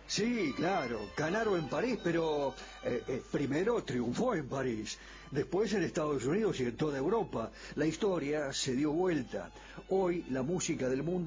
Sí, claro, Canaro en París, pero primero triunfó en París, después en Estados Unidos y en toda Europa. La historia se dio vuelta. Hoy la música del mundo